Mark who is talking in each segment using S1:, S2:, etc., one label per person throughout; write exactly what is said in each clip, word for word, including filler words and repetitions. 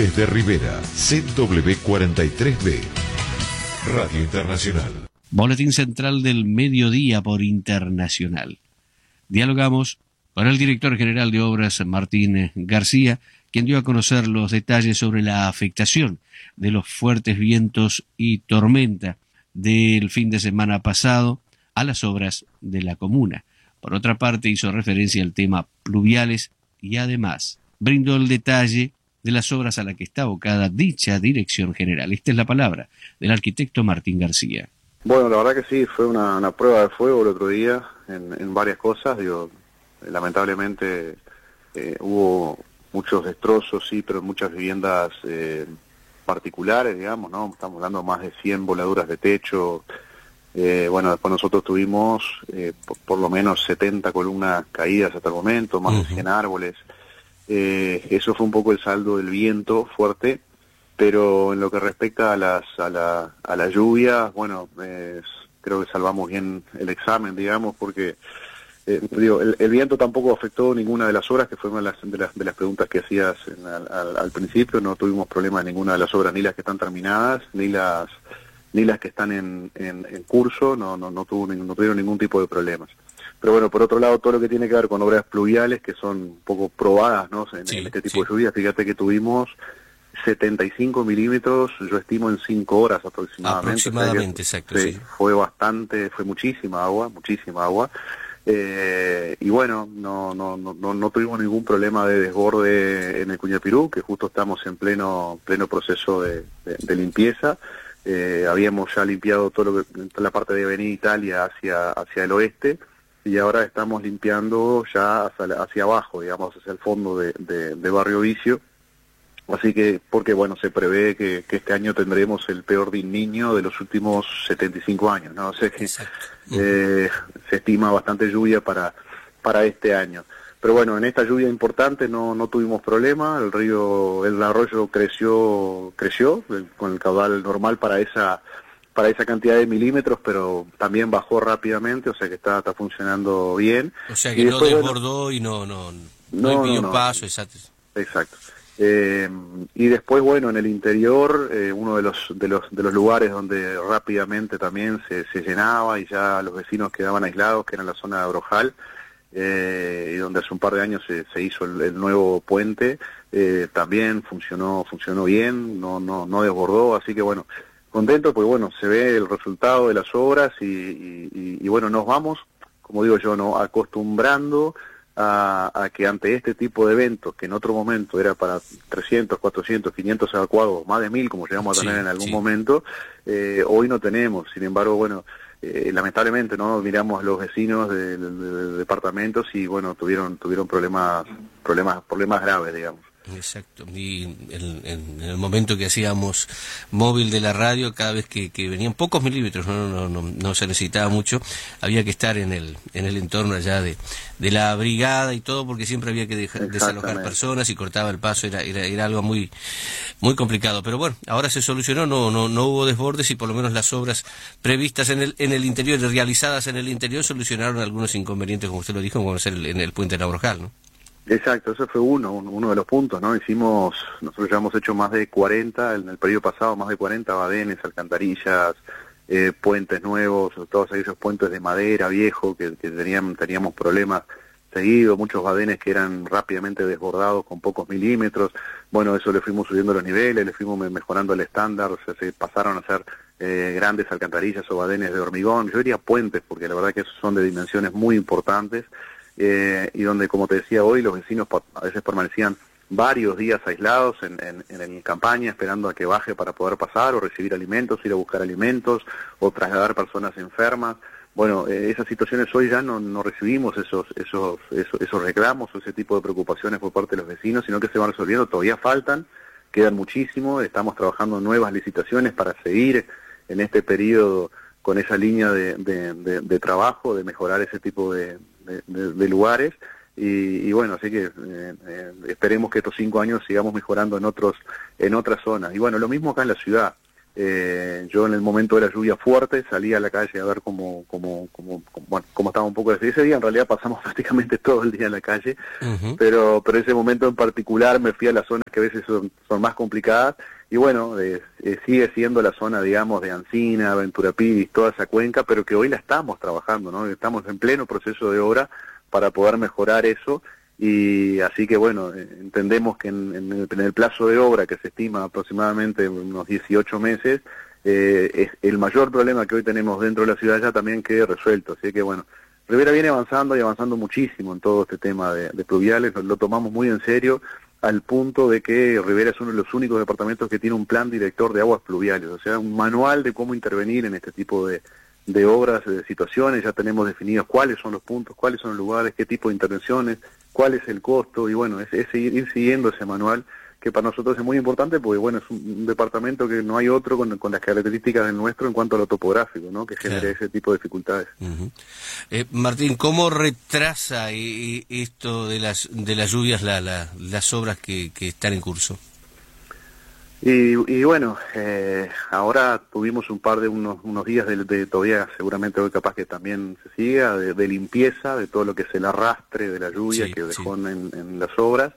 S1: Desde Rivera, Z W cuarenta y tres B, Radio Internacional.
S2: Boletín Central del Mediodía por Internacional. Dialogamos con el director general de Obras, Martín García, quien dio a conocer los detalles sobre la afectación de los fuertes vientos y tormenta del fin de semana pasado a las obras de la comuna. Por otra parte, hizo referencia al tema pluviales y además brindó el detalle de las obras a las que está abocada dicha dirección general. Esta es la palabra del arquitecto Martín García.
S3: Bueno, la verdad que sí, fue una, una prueba de fuego el otro día en, en varias cosas. Digo, lamentablemente eh, hubo muchos destrozos, sí, pero en muchas viviendas eh, particulares, digamos, ¿no? Estamos hablando de más de cien voladuras de techo. Eh, bueno, después nosotros tuvimos eh, por, por lo menos setenta columnas caídas hasta el momento, más uh-huh. de cien árboles. Eh, eso fue un poco el saldo del viento fuerte, pero en lo que respecta a las a la, a la lluvia, bueno, eh, creo que salvamos bien el examen, digamos, porque eh, digo, el, el viento tampoco afectó ninguna de las obras, que fue una de las, de las, de las preguntas que hacías en, al, al, al principio. No tuvimos problemas en ninguna de las obras, ni las que están terminadas, ni las ni las que están en, en, en curso, no, no, no, tuvo, no tuvieron ningún tipo de problemas. Pero bueno, por otro lado, todo lo que tiene que ver con obras pluviales, que son un poco probadas, ¿no? En, sí, en este tipo sí. de lluvias, fíjate que tuvimos setenta y cinco milímetros, yo estimo en cinco horas aproximadamente.
S2: Aproximadamente, o sea que, exacto, sí,
S3: sí. Fue bastante, fue muchísima agua, muchísima agua. Eh, y bueno, no, no, no, no tuvimos ningún problema de desborde en el Cuñapirú, que justo estamos en pleno, pleno proceso de, de, de limpieza. Eh, habíamos ya limpiado todo lo que, toda la parte de Avenida Italia hacia, hacia el oeste, y ahora estamos limpiando ya hacia, hacia abajo, digamos, hacia el fondo de, de, de Barrio Vicio. Así que, porque bueno, se prevé que, que este año tendremos el peor del Niño de los últimos setenta y cinco años, ¿no? O sea que eh, se estima bastante lluvia para, para este año. Pero bueno, en esta lluvia importante no, no tuvimos problema, el río, el arroyo creció, creció con el caudal normal para esa, para esa cantidad de milímetros, pero también bajó rápidamente, o sea que está, está funcionando bien.
S2: O sea que
S3: y
S2: no
S3: después,
S2: desbordó bueno, y no, no, no, no impidió
S3: no, no,
S2: paso, exacto.
S3: Exacto. Eh, y después, bueno, en el interior, eh, uno de los, de los de los lugares donde rápidamente también se, se llenaba y ya los vecinos quedaban aislados, que era en la zona de Abrojal, eh, y donde hace un par de años se, se hizo el, el nuevo puente, eh, también funcionó funcionó bien, no no no desbordó, así que bueno, contento, porque bueno, se ve el resultado de las obras y, y, y, y bueno, nos vamos, como digo yo, no acostumbrando A, a que ante este tipo de eventos, que en otro momento era para trescientos, cuatrocientos, quinientos evacuados, más de mil, como llegamos a tener sí, en algún sí. momento, eh, hoy no tenemos. Sin embargo, bueno, eh, lamentablemente no miramos a los vecinos de, de, de departamentos y bueno, tuvieron tuvieron problemas problemas problemas graves, digamos.
S2: Exacto, y en, en el momento que hacíamos móvil de la radio, cada vez que, que venían pocos milímetros, no, no, no, no se necesitaba mucho, había que estar en el en el entorno allá de, de la brigada y todo, porque siempre había que dejar, desalojar personas y cortaba el paso, era, era, era algo muy muy complicado, pero bueno, ahora se solucionó, no no no hubo desbordes y por lo menos las obras previstas en el en el interior, realizadas en el interior, solucionaron algunos inconvenientes, como usted lo dijo, como ser el, en el puente de la Brojal, ¿no?
S3: Exacto, ese fue uno, uno de los puntos, ¿no? Hicimos, nosotros ya hemos hecho más de cuarenta, en el periodo pasado más de cuarenta badenes, alcantarillas, eh, puentes nuevos, todos esos puentes de madera viejo que, que tenían, teníamos problemas seguidos, muchos badenes que eran rápidamente desbordados con pocos milímetros. Bueno, eso le fuimos subiendo los niveles, le fuimos mejorando el estándar, o sea, se pasaron a hacer eh, grandes alcantarillas o badenes de hormigón, yo diría puentes, porque la verdad que esos son de dimensiones muy importantes. Eh, y donde, como te decía hoy, los vecinos a veces permanecían varios días aislados en, en, en campaña, esperando a que baje para poder pasar o recibir alimentos, ir a buscar alimentos o trasladar personas enfermas. Bueno, eh, esas situaciones hoy ya no, no recibimos esos, esos, esos, esos reclamos o ese tipo de preocupaciones por parte de los vecinos, sino que se van resolviendo, todavía faltan, quedan muchísimo, estamos trabajando en nuevas licitaciones para seguir en este periodo con esa línea de, de, de, de trabajo, de mejorar ese tipo de De, de, de lugares y, y bueno, así que eh, eh, esperemos que estos cinco años sigamos mejorando en otros en otras zonas. Y bueno, lo mismo acá en la ciudad, Eh, yo en el momento de la lluvia fuerte salí a la calle a ver cómo, cómo, cómo, cómo, bueno, cómo estaba un poco ese día. En realidad pasamos prácticamente todo el día en la calle, uh-huh. pero, pero ese momento en particular me fui a las zonas que a veces son, son más complicadas, y bueno, eh, eh, sigue siendo la zona, digamos, de Ancina, Ventura Pidis, toda esa cuenca, pero que hoy la estamos trabajando, ¿no? Estamos en pleno proceso de obra para poder mejorar eso. Y así que bueno, entendemos que en, en, el, en el plazo de obra, que se estima aproximadamente unos dieciocho meses, eh, es el mayor problema que hoy tenemos dentro de la ciudad ya también quede resuelto. Así que bueno, Rivera viene avanzando y avanzando muchísimo en todo este tema de, de pluviales, lo, lo tomamos muy en serio, al punto de que Rivera es uno de los únicos departamentos que tiene un plan director de aguas pluviales, o sea, un manual de cómo intervenir en este tipo de de obras, de situaciones. Ya tenemos definidos cuáles son los puntos, cuáles son los lugares, qué tipo de intervenciones, cuál es el costo, y bueno, es, es ir, ir siguiendo ese manual, que para nosotros es muy importante, porque bueno, es un, un departamento que no hay otro con, con las características del nuestro en cuanto a lo topográfico, ¿no? Que genere claro. ese tipo de dificultades.
S2: Uh-huh. eh, Martín, ¿cómo retrasa y, y esto de las de las lluvias la, la, las obras que, que están en curso?
S3: Y, y bueno, eh, ahora tuvimos un par de unos, unos días de, de todavía, seguramente hoy capaz que también se siga, de, de limpieza de todo lo que es el arrastre de la lluvia sí, que dejó sí. en, en las obras.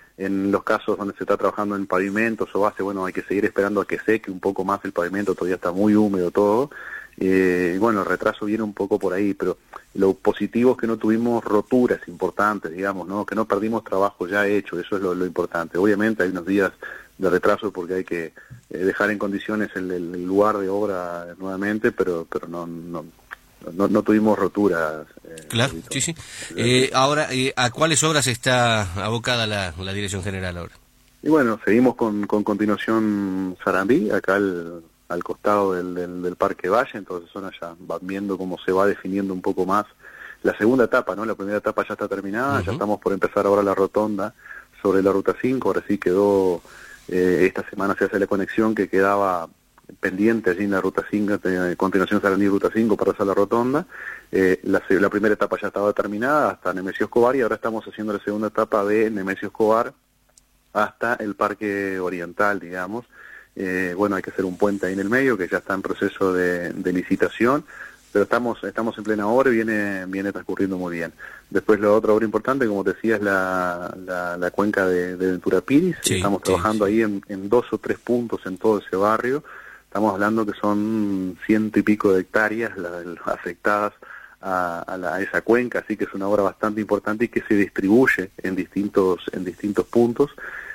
S3: En los casos donde se está trabajando en pavimentos o base, bueno, hay que seguir esperando a que seque un poco más el pavimento, todavía está muy húmedo todo. Eh, bueno, el retraso viene un poco por ahí, pero lo positivo es que no tuvimos roturas importantes, digamos, ¿no? Que no perdimos trabajo ya hecho, eso es lo, lo importante. Obviamente hay unos días de retraso porque hay que eh, dejar en condiciones el, el lugar de obra nuevamente, pero pero no no no, no tuvimos roturas. Eh,
S2: claro, sí, sí. Eh, ahora, eh, ¿a cuáles obras está abocada la, la Dirección General ahora?
S3: Y bueno, seguimos con, con continuación Sarandí, acá al, al costado del, del, del Parque Valle, entonces zona ya van viendo cómo se va definiendo un poco más la segunda etapa, ¿no? La primera etapa ya está terminada, uh-huh. ya estamos por empezar ahora la rotonda sobre la Ruta cinco, ahora sí quedó... Eh, esta semana se hace la conexión que quedaba pendiente allí en la Ruta cinco, a continuación Sarandí Ruta cinco para hacer la rotonda. Eh, la, la primera etapa ya estaba terminada hasta Nemesio Escobar, y ahora estamos haciendo la segunda etapa de Nemesio Escobar hasta el Parque Oriental, digamos. Eh, bueno, hay que hacer un puente ahí en el medio que ya está en proceso de, de licitación, pero estamos estamos en plena obra y viene viene transcurriendo muy bien. Después la otra obra importante, como te decía, es la, la, la cuenca de, de Ventura Pidis. Sí, estamos trabajando sí, sí. ahí en, en dos o tres puntos en todo ese barrio. Estamos hablando que son ciento y pico de hectáreas la, la, afectadas a, a, la, a esa cuenca, así que es una obra bastante importante y que se distribuye en distintos en distintos puntos.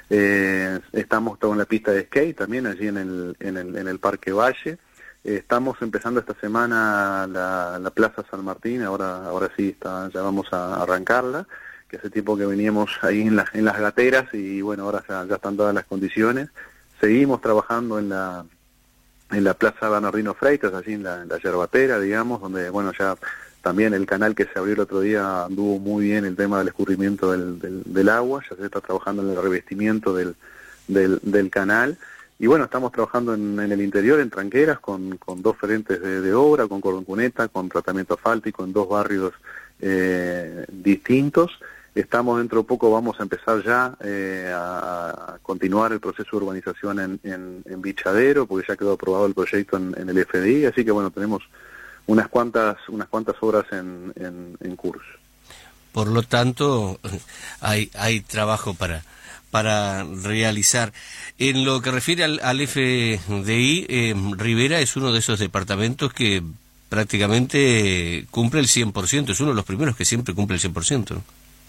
S3: Eh, estamos todo en la pista de skate también allí en el en el, en el Parque Valle. Estamos empezando esta semana la, la Plaza San Martín, ahora ahora sí está, ya vamos a arrancarla, que hace tiempo que veníamos ahí en, la, en las gateras y bueno, ahora ya, ya están todas las condiciones. Seguimos trabajando en la en la Plaza Bernardino Freitas, allí en la, en la Yerbatera, digamos, donde bueno, ya también el canal que se abrió el otro día anduvo muy bien el tema del escurrimiento del, del, del agua, ya se está trabajando en el revestimiento del, del, del canal. Y bueno, estamos trabajando en, en el interior, en Tranqueras, con, con dos frentes de, de obra, con cordón cuneta, con tratamiento asfáltico en dos barrios eh, distintos. Estamos dentro de poco, vamos a empezar ya eh, a, a continuar el proceso de urbanización en, en, en Bichadero, porque ya quedó aprobado el proyecto en, en el F D I, así que bueno, tenemos unas cuantas unas cuantas obras en, en, en curso.
S2: Por lo tanto, hay hay trabajo para... para realizar. En lo que refiere al, al F D I, eh, Rivera es uno de esos departamentos que prácticamente cumple el cien por ciento, es uno de los primeros que siempre cumple el cien por ciento.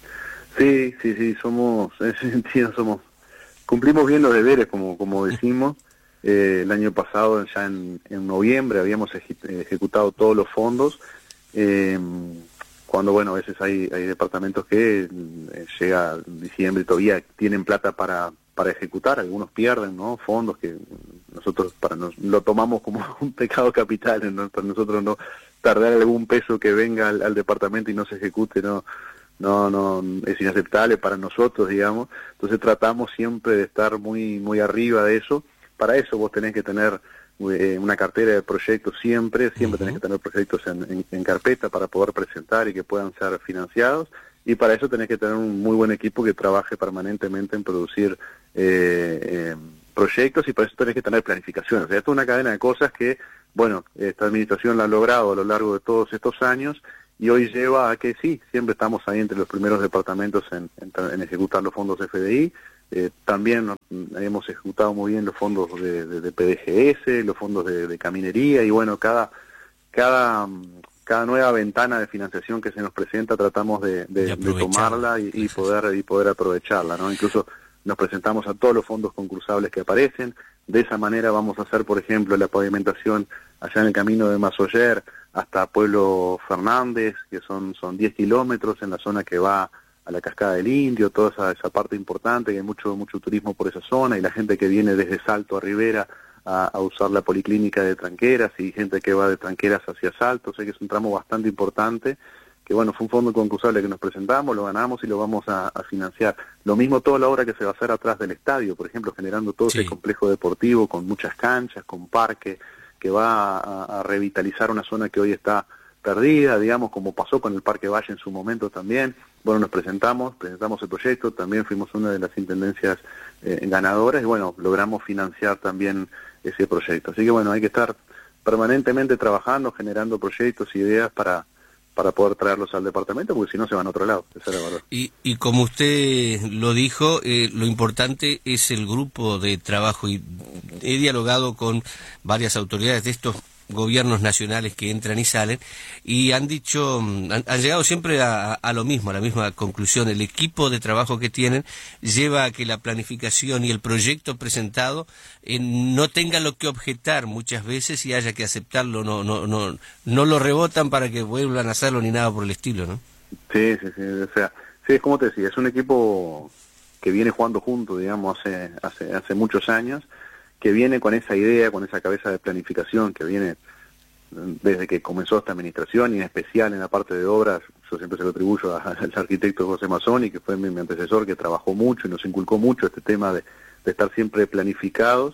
S3: Sí, sí, sí, somos, en ese sentido somos, cumplimos bien los deberes, como como decimos. Eh, el año pasado, ya en, en noviembre, habíamos ejecutado todos los fondos. Eh, cuando bueno, a veces hay, hay departamentos que eh, llega diciembre y todavía tienen plata para para ejecutar, algunos pierden, ¿no? Fondos que nosotros para nos, lo tomamos como un pecado capital, ¿no? Para nosotros no tardar algún peso que venga al, al departamento y no se ejecute, no no no es inaceptable para nosotros, digamos. Entonces tratamos siempre de estar muy muy arriba de eso. Para eso vos tenés que tener eh, una cartera de proyectos siempre, siempre uh-huh. tenés que tener proyectos en, en, en carpeta para poder presentar y que puedan ser financiados, y para eso tenés que tener un muy buen equipo que trabaje permanentemente en producir eh, eh, proyectos y para eso tenés que tener planificación. O sea, esto es una cadena de cosas que, bueno, esta administración la ha logrado a lo largo de todos estos años y hoy lleva a que sí, siempre estamos ahí entre los primeros departamentos en, en, en ejecutar los fondos F D I. Eh, también hemos ejecutado muy bien los fondos de, de, de P D G S, los fondos de, de caminería y bueno, cada cada cada nueva ventana de financiación que se nos presenta tratamos de, de, de tomarla y, y poder y poder aprovecharla, ¿no? Incluso nos presentamos a todos los fondos concursables que aparecen. De esa manera vamos a hacer, por ejemplo, la pavimentación allá en el camino de Masoller hasta Pueblo Fernández, que son son diez kilómetros en la zona que va a la Cascada del Indio, toda esa, esa parte importante, que hay mucho mucho turismo por esa zona, y la gente que viene desde Salto a Rivera a, a usar la policlínica de Tranqueras, y gente que va de Tranqueras hacia Salto, o sea que es un tramo bastante importante, que bueno, fue un fondo concursable que nos presentamos, lo ganamos y lo vamos a, a financiar. Lo mismo toda la obra que se va a hacer atrás del estadio, por ejemplo, generando todo sí. ese complejo deportivo con muchas canchas, con parque, que va a, a revitalizar una zona que hoy está perdida, digamos, como pasó con el Parque Valle en su momento también. Bueno, nos presentamos, presentamos el proyecto, también fuimos una de las intendencias eh, ganadoras y bueno, logramos financiar también ese proyecto. Así que bueno, hay que estar permanentemente trabajando, generando proyectos, ideas para para poder traerlos al departamento, porque si no se van a otro lado, esa es la verdad.
S4: Y, y como usted lo dijo, eh, lo importante es el grupo de trabajo, y he dialogado con varias autoridades de estos gobiernos nacionales que entran y salen, y han dicho, han, han llegado siempre a, a lo mismo, a la misma conclusión. El equipo de trabajo que tienen lleva a que la planificación y el proyecto presentado eh, no tengan lo que objetar muchas veces y haya que aceptarlo, no no no no lo rebotan para que vuelvan a hacerlo ni nada por el estilo, ¿no?
S3: Sí, sí, sí, o sea, sí, es como te decía, es un equipo que viene jugando junto, digamos, hace hace hace muchos años, que viene con esa idea, con esa cabeza de planificación, que viene desde que comenzó esta administración, y en especial en la parte de obras. Yo siempre se lo atribuyo a, al arquitecto José Mazzoni, que fue mi, mi antecesor, que trabajó mucho y nos inculcó mucho este tema de, de estar siempre planificados,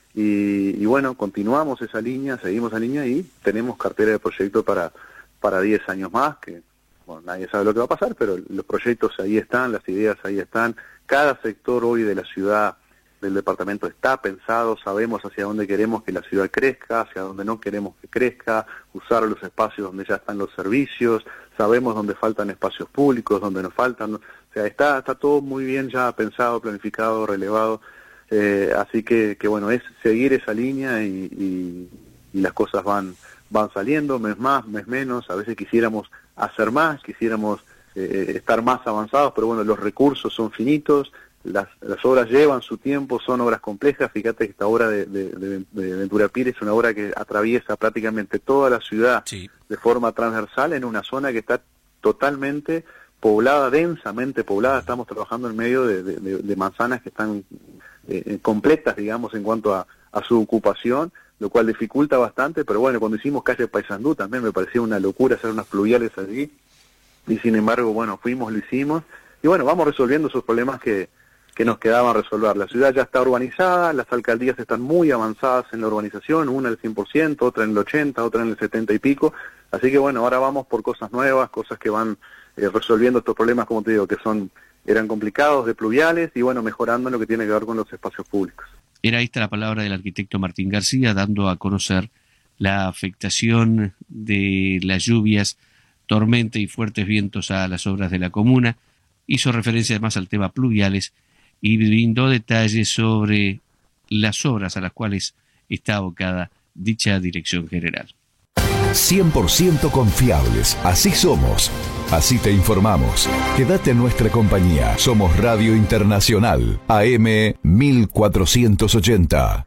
S3: y, y bueno, continuamos esa línea, seguimos esa línea y tenemos cartera de proyectos para para diez años más, que bueno, nadie sabe lo que va a pasar, pero los proyectos ahí están, las ideas ahí están. Cada sector hoy de la ciudad, del departamento, está pensado, sabemos hacia dónde queremos que la ciudad crezca, hacia dónde no queremos que crezca, usar los espacios donde ya están los servicios, sabemos dónde faltan espacios públicos, dónde nos faltan, o sea, está está todo muy bien ya pensado, planificado, relevado, eh, así que, que bueno, es seguir esa línea y, y, y las cosas van van saliendo, mes más, mes menos. A veces quisiéramos hacer más, quisiéramos eh, estar más avanzados, pero bueno, los recursos son finitos. Las, las obras llevan su tiempo, son obras complejas. Fíjate que esta obra de, de, de, de Ventura Pire es una obra que atraviesa prácticamente toda la ciudad sí. de forma transversal, en una zona que está totalmente poblada, densamente poblada. Estamos trabajando en medio de, de, de, de manzanas que están eh, completas, digamos, en cuanto a, a su ocupación, lo cual dificulta bastante. Pero bueno, cuando hicimos calle Paysandú también me parecía una locura hacer unas pluviales allí, y sin embargo, bueno, fuimos, lo hicimos, y bueno, vamos resolviendo esos problemas que que nos quedaban resolver. La ciudad ya está urbanizada, las alcaldías están muy avanzadas en la urbanización, una al cien por ciento, otra en el ochenta, otra en el setenta y pico, así que bueno, ahora vamos por cosas nuevas, cosas que van eh, resolviendo estos problemas, como te digo, que son eran complicados, de pluviales, y bueno, mejorando en lo que tiene que ver con los espacios públicos.
S2: Era esta la palabra del arquitecto Martín García, dando a conocer la afectación de las lluvias, tormenta y fuertes vientos a las obras de la comuna. Hizo referencia además al tema pluviales y brindó detalles sobre las obras a las cuales está abocada dicha dirección general.
S5: cien por ciento confiables, así somos, así te informamos. Quédate en nuestra compañía, somos Radio Internacional, A M mil cuatrocientos ochenta.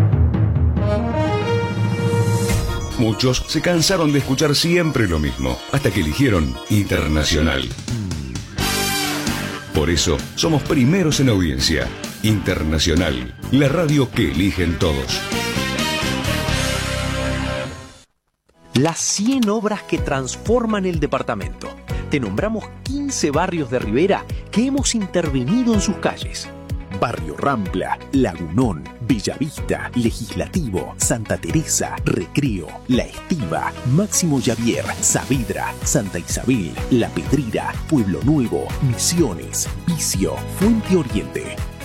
S1: Muchos se cansaron de escuchar siempre lo mismo, hasta que eligieron Internacional. Por eso, somos primeros en audiencia. Internacional, la radio que eligen todos.
S6: Las cien obras que transforman el departamento. Te nombramos quince barrios de Rivera que hemos intervenido en sus calles. Barrio Rampla, Lagunón, Bellavista, Legislativo, Santa Teresa, Recreo, La Estiva, Máximo Javier, Saavedra, Santa Isabel, La Pedrera, Pueblo Nuevo, Misiones, Vicio, Fuente Oriente.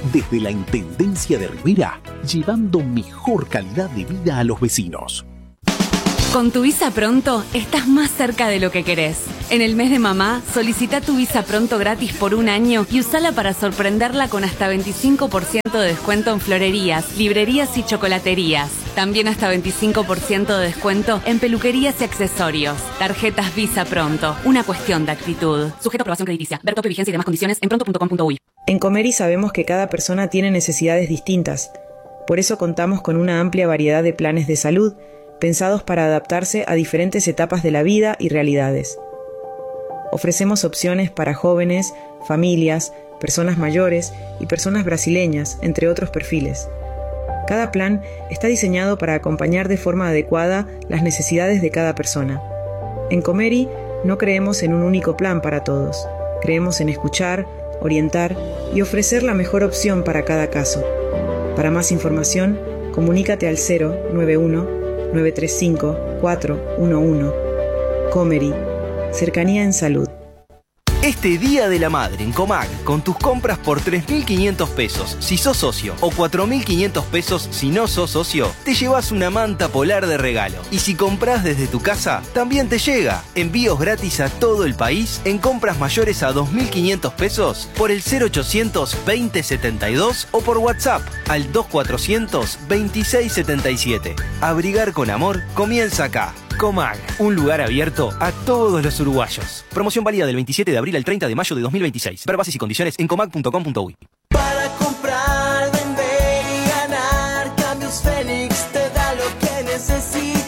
S6: desde la Intendencia de Rivera, llevando mejor calidad de vida a los vecinos.
S7: Con tu Visa Pronto estás más cerca de lo que querés. En el mes de mamá, solicita tu Visa Pronto gratis por un año y usala para sorprenderla con hasta veinticinco por ciento de descuento en florerías, librerías y chocolaterías. También hasta veinticinco por ciento de descuento en peluquerías y accesorios. Tarjetas Visa Pronto, una cuestión de actitud. Sujeto a aprobación crediticia. Ver tope, vigencia y demás condiciones en pronto punto com punto uy.
S8: En Comeri sabemos que cada persona tiene necesidades distintas. Por eso contamos con una amplia variedad de planes de salud pensados para adaptarse a diferentes etapas de la vida y realidades. Ofrecemos opciones para jóvenes, familias, personas mayores y personas brasileñas, entre otros perfiles. Cada plan está diseñado para acompañar de forma adecuada las necesidades de cada persona. En Comeri no creemos en un único plan para todos. Creemos en escuchar, orientar y ofrecer la mejor opción para cada caso. Para más información, comunícate al cero nueve uno nueve tres cinco cuatro uno uno. Comeri, cercanía en salud.
S9: Este Día de la Madre en Comag, con tus compras por tres mil quinientos pesos si sos socio o cuatro mil quinientos pesos si no sos socio, te llevas una manta polar de regalo. Y si compras desde tu casa, también te llega. Envíos gratis a todo el país en compras mayores a dos mil quinientos pesos por el cero ochocientos veinte setenta y dos o por WhatsApp al dos cuatrocientos veintiséis setenta y siete. Abrigar con amor comienza acá. Comag, un lugar abierto a todos los uruguayos. Promoción válida del veintisiete de abril al treinta de mayo de dos mil veintiséis. Ver bases y condiciones en comag punto com punto uy.
S10: Para comprar, vender y ganar, Cambios Fénix te da lo que necesitas.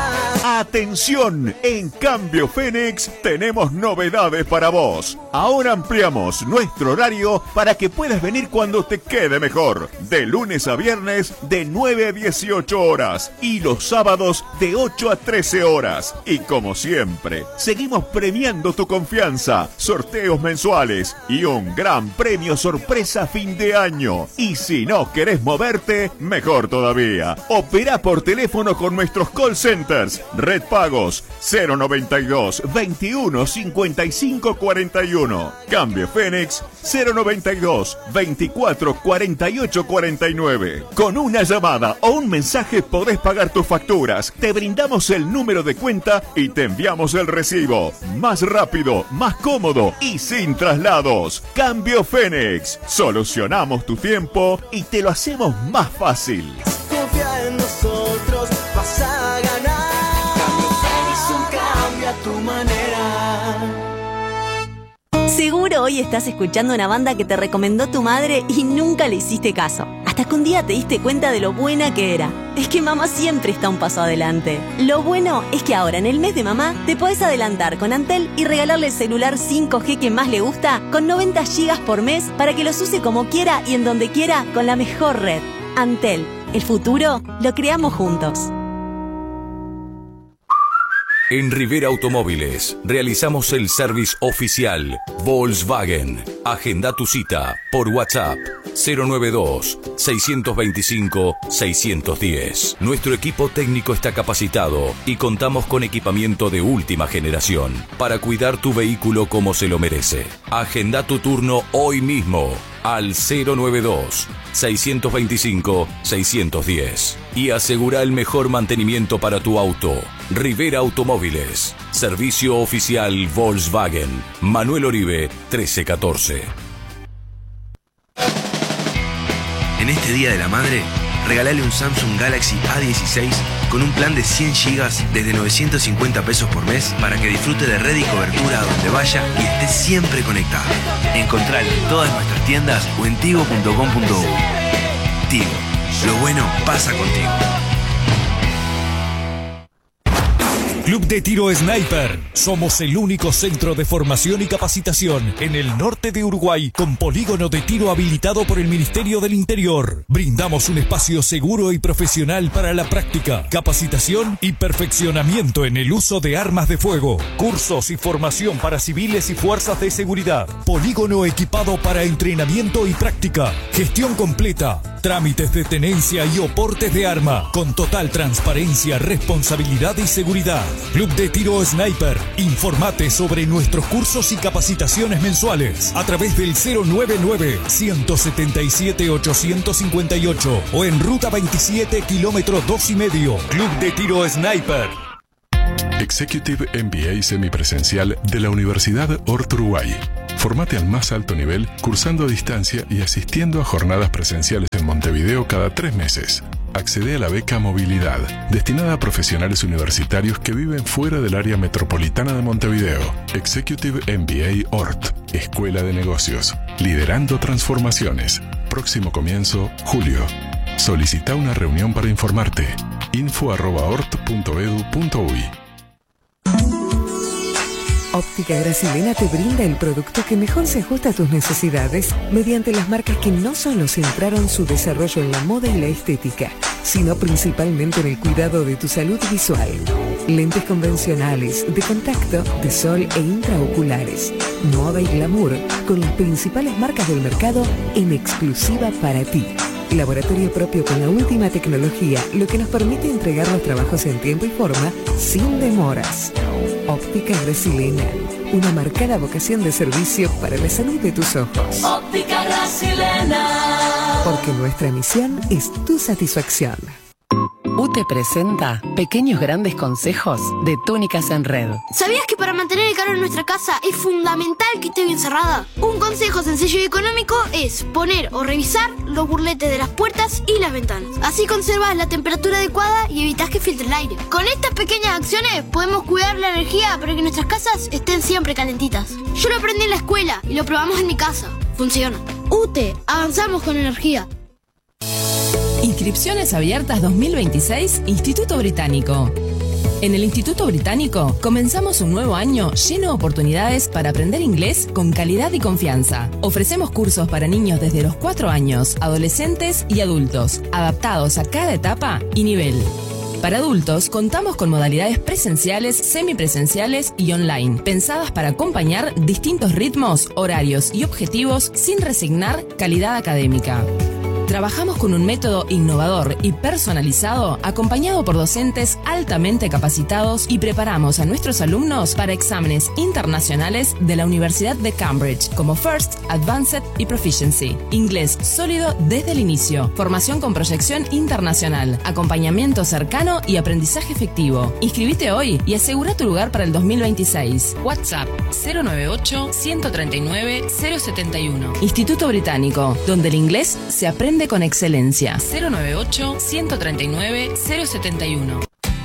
S11: Atención, en Cambio Fénix tenemos novedades para vos. Ahora ampliamos nuestro horario para que puedas venir cuando te quede mejor. De lunes a viernes de nueve a dieciocho horas y los sábados de ocho a trece horas. Y como siempre, seguimos premiando tu confianza, sorteos mensuales y un gran premio sorpresa fin de año. Y si no querés moverte, mejor todavía. Opera por teléfono con nuestros call centers. Red Pagos cero noventa y dos veintiuno cincuenta y cinco cuarenta y uno. Cambio Fénix cero noventa y dos veinticuatro cuarenta y ocho cuarenta y nueve. Con una llamada o un mensaje podés pagar tus facturas. Te brindamos el número de cuenta y te enviamos el recibo. Más rápido, más cómodo y sin traslados. Cambio Fénix. Solucionamos tu tiempo y te lo hacemos más fácil.
S10: Confía en nosotros, vas a ganar. Tu manera.
S12: Seguro hoy estás escuchando una banda que te recomendó tu madre y nunca le hiciste caso. Hasta que un día te diste cuenta de lo buena que era. Es que mamá siempre está un paso adelante. Lo bueno es que ahora en el mes de mamá te podés adelantar con Antel y regalarle el celular cinco G que más le gusta con noventa gigas por mes para que los use como quiera y en donde quiera con la mejor red. Antel, el futuro lo creamos juntos.
S5: En Rivera Automóviles realizamos el service oficial Volkswagen. Agenda tu cita por WhatsApp cero nueve dos seis dos cinco seis uno cero. Nuestro equipo técnico está capacitado y contamos con equipamiento de última generación para cuidar tu vehículo como se lo merece. Agenda tu turno hoy mismo al cero nueve dos seis dos cinco seis uno cero y asegura el mejor mantenimiento para tu auto. Rivera Automóviles, servicio oficial Volkswagen. Manuel Oribe trece catorce.
S13: En este Día de la Madre, regalale un Samsung Galaxy A dieciséis con un plan de cien gigas desde novecientos cincuenta pesos por mes para que disfrute de red y cobertura a donde vaya y esté siempre conectado. Encontralo en todas nuestras tiendas o en tigo punto com punto uy. Tigo, lo bueno pasa contigo.
S14: Club de Tiro Sniper. Somos el único centro de formación y capacitación en el norte de Uruguay con polígono de tiro habilitado por el Ministerio del Interior. Brindamos un espacio seguro y profesional para la práctica, capacitación y perfeccionamiento en el uso de armas de fuego. Cursos y formación para civiles y fuerzas de seguridad. Polígono equipado para entrenamiento y práctica. Gestión completa. Trámites de tenencia y oportes de arma, con total transparencia, responsabilidad y seguridad. Club de Tiro Sniper. Informate sobre nuestros cursos y capacitaciones mensuales a través del cero nueve nueve, uno siete siete, ocho cinco ocho o en Ruta veintisiete, kilómetro dos y medio. Club de Tiro Sniper.
S15: Executive M B A semipresencial de la Universidad Hort Uruguay. Formate al más alto nivel cursando a distancia y asistiendo a jornadas presenciales en Montevideo cada tres meses. Accede a la beca Movilidad, destinada a profesionales universitarios que viven fuera del área metropolitana de Montevideo. Executive M B A Hort, Escuela de Negocios, liderando transformaciones. Próximo comienzo, julio. Solicita una reunión para informarte. info arroba hort punto edu punto uy.
S16: Óptica Grasilena te brinda el producto que mejor se ajusta a tus necesidades mediante las marcas que no solo centraron su desarrollo en la moda y la estética, sino principalmente en el cuidado de tu salud visual. Lentes convencionales, de contacto, de sol e intraoculares, moda y glamour, con las principales marcas del mercado en exclusiva para ti. Laboratorio propio con la última tecnología, lo que nos permite entregar los trabajos en tiempo y forma sin demoras. Óptica Grasilena, una marcada vocación de servicio para la salud de tus ojos.
S10: Óptica Grasilena.
S16: Porque nuestra misión es tu satisfacción.
S17: U T E presenta Pequeños Grandes Consejos de Túnicas en Red.
S18: ¿Sabías que para mantener el calor en nuestra casa es fundamental que esté bien cerrada? Un consejo sencillo y económico es poner o revisar los burletes de las puertas y las ventanas. Así conservas la temperatura adecuada y evitas que filtre el aire. Con estas pequeñas acciones podemos cuidar la energía para que nuestras casas estén siempre calentitas. Yo lo aprendí en la escuela y lo probamos en mi casa. Funciona. U T E, avanzamos con energía.
S19: Inscripciones abiertas dos mil veintiséis, Instituto Británico. En el Instituto Británico comenzamos un nuevo año lleno de oportunidades para aprender inglés con calidad y confianza. Ofrecemos cursos para niños desde los cuatro años, adolescentes y adultos, adaptados a cada etapa y nivel. Para adultos contamos con modalidades presenciales, semipresenciales y online, pensadas para acompañar distintos ritmos, horarios y objetivos sin resignar calidad académica. Trabajamos con un método innovador y personalizado, acompañado por docentes altamente capacitados, y preparamos a nuestros alumnos para exámenes internacionales de la Universidad de Cambridge, como First, Advanced y Proficiency. Inglés sólido desde el inicio, formación con proyección internacional, acompañamiento cercano y aprendizaje efectivo. Inscribite hoy y asegura tu lugar para el dos mil veintiséis. WhatsApp cero nueve ocho, uno tres nueve, cero siete uno. Instituto Británico, donde el inglés se aprende con excelencia. cero nueve ocho, uno tres nueve, cero siete uno.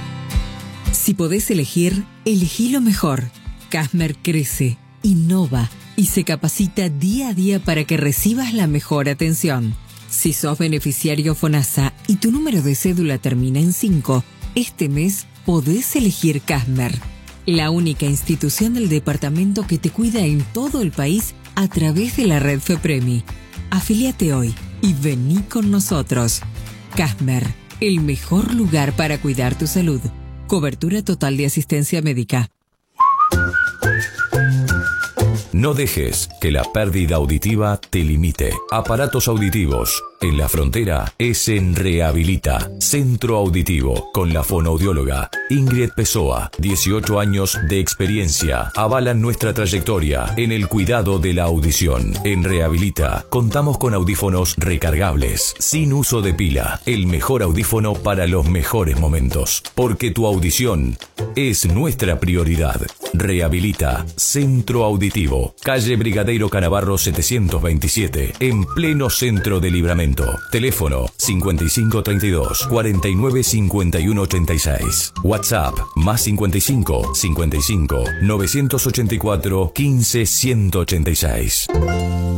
S20: Si podés elegir, elegí lo mejor. Casmer crece, innova y se capacita día a día para que recibas la mejor atención. Si sos beneficiario FONASA y tu número de cédula termina en cinco, este mes podés elegir Casmer, la única institución del departamento que te cuida en todo el país a través de la red FEPREMI. Afíliate hoy y vení con nosotros. Casmer, el mejor lugar para cuidar tu salud. Cobertura total de asistencia médica.
S5: No dejes que la pérdida auditiva te limite. Aparatos auditivos. En la frontera es en Rehabilita, Centro Auditivo, con la fonoaudióloga Ingrid Pessoa. dieciocho años de experiencia avalan nuestra trayectoria en el cuidado de la audición. En Rehabilita contamos con audífonos recargables, sin uso de pila. El mejor audífono para los mejores momentos. Porque tu audición es nuestra prioridad. Rehabilita, Centro Auditivo, calle Brigadeiro Canavarro setecientos veintisiete, en pleno centro de Libramento. Teléfono cincuenta y cinco treinta y dos, cuarenta y nueve cincuenta y uno ochenta y seis. WhatsApp más cincuenta y cinco, cincuenta y cinco, novecientos ochenta y cuatro, quince ciento ochenta y seis.